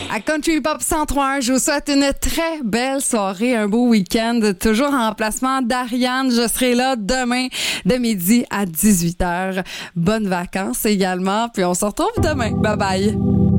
À Country Pop 103, je vous souhaite une très belle soirée, un beau week-end. Toujours en remplacement d'Ariane. Je serai là demain de midi à 18h. Bonnes vacances également. Puis on se retrouve demain. Bye bye.